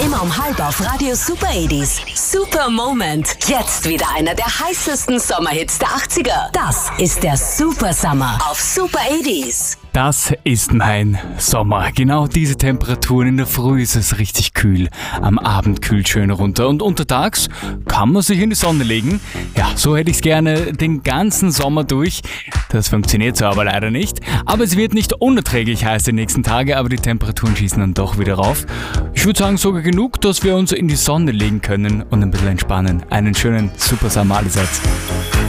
Immer um 5 auf Radio Super 80s. Super Moment. Jetzt wieder einer der heißesten Sommerhits der 80er. Das ist der Super Summer auf Super 80s. Das ist mein Sommer. Genau diese Temperaturen. In der Früh ist es richtig kühl. Am Abend kühlt schön runter. Und untertags kann man sich in die Sonne legen. Ja, so hätte ich es gerne den ganzen Sommer durch. Das funktioniert so aber leider nicht. Aber es wird nicht unerträglich heiß die nächsten Tage, aber die Temperaturen schießen dann doch wieder rauf. Ich würde sagen, sogar genug, dass wir uns in die Sonne legen können und ein bisschen entspannen. Einen schönen Super Sommer allerseits.